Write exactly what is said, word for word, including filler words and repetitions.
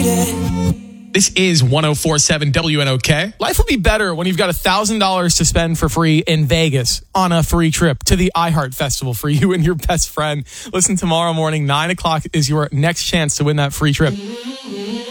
This is one oh four point seven W N O K. Life will be better when you've got one thousand dollars to spend for free in Vegas on a free trip to the iHeart Festival for you and your best friend. Listen tomorrow morning, nine o'clock is your next chance to win that free trip.